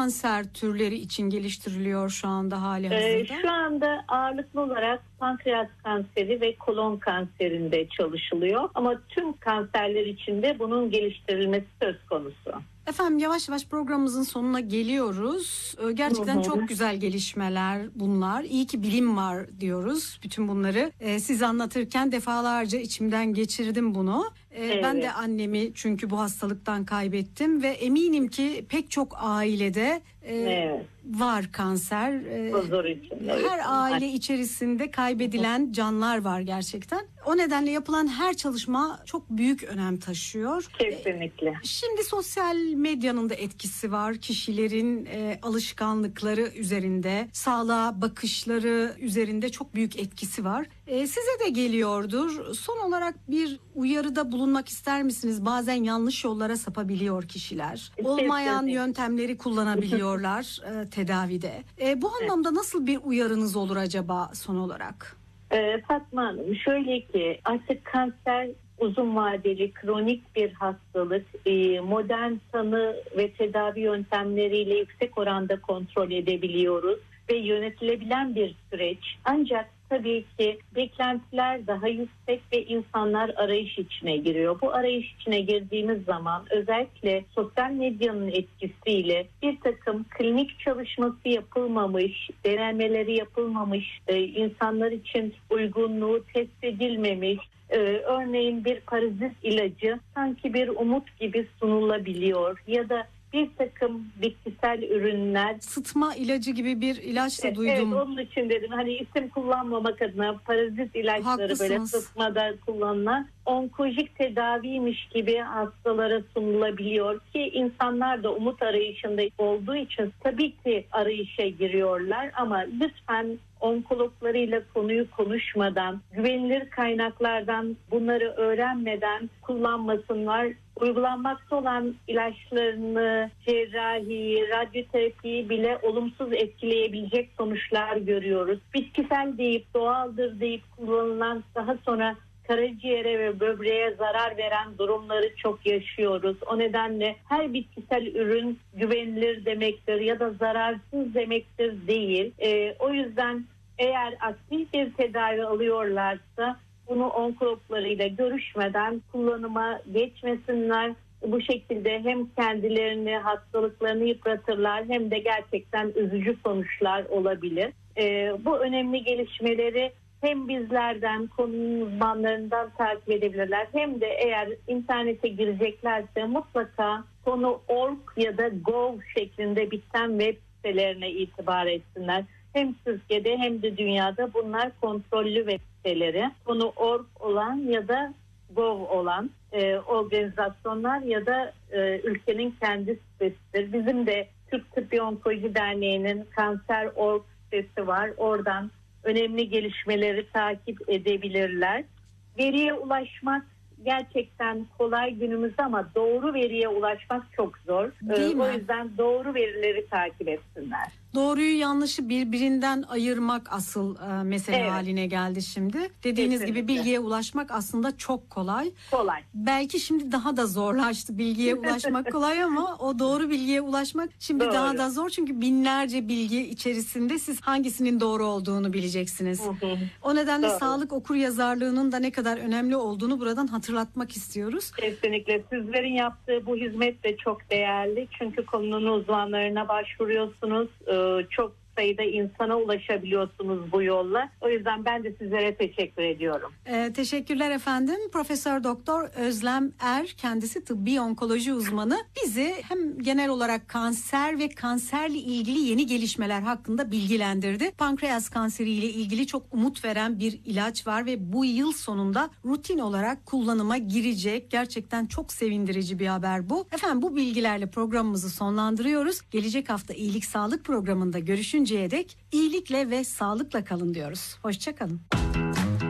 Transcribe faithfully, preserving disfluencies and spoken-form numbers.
kanser türleri için geliştiriliyor şu anda hali hazırda? Ee, şu anda ağırlıklı olarak pankreas kanseri ve kolon kanserinde çalışılıyor. Ama tüm kanserler için de bunun geliştirilmesi söz konusu. Efendim yavaş yavaş programımızın sonuna geliyoruz. Gerçekten hı hı. çok güzel gelişmeler bunlar. İyi ki bilim var diyoruz. Bütün bunları e, siz anlatırken defalarca içimden geçirdim bunu. E, evet. Ben de annemi çünkü bu hastalıktan kaybettim ve eminim ki pek çok ailede e, evet. var kanser. E, Huzur için, evet. Her aile içerisinde kaybedilen canlar var gerçekten. O nedenle yapılan her çalışma çok büyük önem taşıyor. Kesinlikle. E, şimdi sosyal medyanın da etkisi var. Kişilerin e, alışkanlıkları üzerinde, sağlığa bakışları üzerinde çok büyük etkisi var. E, size de geliyordur. Son olarak bir uyarıda bulunmak ister misiniz? Bazen yanlış yollara sapabiliyor kişiler. Olmayan yöntemleri kullanabiliyorlar e, tedavide. E, bu anlamda nasıl bir uyarınız olur acaba son olarak? E, Fatma Hanım, şöyle ki artık kanser uzun vadeli kronik bir hastalık, e, modern tanı ve tedavi yöntemleriyle yüksek oranda kontrol edebiliyoruz ve yönetilebilen bir süreç. Ancak tabii ki beklentiler daha yüksek ve insanlar arayış içine giriyor. Bu arayış içine girdiğimiz zaman özellikle sosyal medyanın etkisiyle bir takım klinik çalışması yapılmamış, denemeleri yapılmamış, e, insanlar için uygunluğu test edilmemiş, Ee, örneğin bir parazit ilacı sanki bir umut gibi sunulabiliyor ya da bir takım bitkisel ürünler. Sıtma ilacı gibi bir ilaç da evet, duydum. Evet, onun için dedim hani isim kullanmamak adına parazit ilaçları Haklısınız. Böyle sıtmada kullanılan onkolojik tedaviymiş gibi hastalara sunulabiliyor ki insanlar da umut arayışında olduğu için tabii ki arayışa giriyorlar ama lütfen onkologlarıyla konuyu konuşmadan, güvenilir kaynaklardan bunları öğrenmeden kullanmasınlar. Uygulanmakta olan ilaçlarını, cerrahi, radyoterapiyi bile olumsuz etkileyebilecek sonuçlar görüyoruz. Bitkisel deyip, doğaldır deyip kullanılan daha sonra karaciğere ve böbreğe zarar veren durumları çok yaşıyoruz. O nedenle her bitkisel ürün güvenilir demektir ya da zararsız demektir değil. Ee, o yüzden eğer aktif bir tedavi alıyorlarsa bunu onkologlarıyla görüşmeden kullanıma geçmesinler. Bu şekilde hem kendilerini, hastalıklarını yıpratırlar hem de gerçekten üzücü sonuçlar olabilir. Ee, bu önemli gelişmeleri hem bizlerden, konunun uzmanlarından takip edebilirler hem de eğer internete gireceklerse mutlaka konu nokta org ya da gov şeklinde biten web sitelerine itibar etsinler. Hem Türkiye'de hem de dünyada bunlar kontrollü web siteleri. Konu nokta org olan ya da gov olan e, organizasyonlar ya da e, ülkenin kendi sitesidir. Bizim de Türk Tıbbi Onkoloji Derneği'nin kanser nokta org sitesi var. Oradan önemli gelişmeleri takip edebilirler. Veriye ulaşmak gerçekten kolay günümüzde ama doğru veriye ulaşmak çok zor. Değil ee, mi? O yüzden doğru verileri takip etsinler. Doğruyu yanlışı birbirinden ayırmak asıl e, mesele evet. haline geldi şimdi. Dediğiniz Kesinlikle. gibi bilgiye ulaşmak aslında çok kolay. Kolay. Belki şimdi daha da zorlaştı. Bilgiye ulaşmak kolay ama o doğru bilgiye ulaşmak şimdi doğru. daha da zor. Çünkü binlerce bilgi içerisinde siz hangisinin doğru olduğunu bileceksiniz. Hı hı. O nedenle doğru. sağlık okuryazarlığının da ne kadar önemli olduğunu buradan hatırlatmak istiyoruz. Kesinlikle. Sizlerin yaptığı bu hizmet de çok değerli. Çünkü konunun uzmanlarına başvuruyorsunuz. Çok sayıda insana ulaşabiliyorsunuz bu yolla. O yüzden ben de sizlere teşekkür ediyorum. Ee, teşekkürler efendim. Profesör Doktor Özlem Er, kendisi tıbbi onkoloji uzmanı, bizi hem genel olarak kanser ve kanserle ilgili yeni gelişmeler hakkında bilgilendirdi. Pankreas kanseriyle ilgili çok umut veren bir ilaç var ve bu yıl sonunda rutin olarak kullanıma girecek. Gerçekten çok sevindirici bir haber bu. Efendim bu bilgilerle programımızı sonlandırıyoruz. Gelecek hafta İyilik Sağlık programında görüşünceye dek iyilikle ve sağlıkla kalın diyoruz. Hoşça kalın.